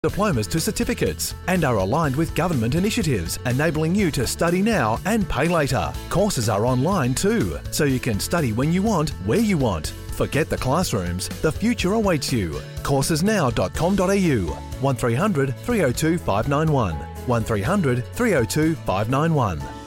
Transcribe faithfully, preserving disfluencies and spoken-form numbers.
diplomas to certificates, and are aligned with government initiatives, enabling you to study now and pay later. Courses are online too, so you can study when you want, where you want. Forget the classrooms, the future awaits you. courses now dot com dot a u, one three hundred three oh two five nine one, one three hundred three oh two five nine one.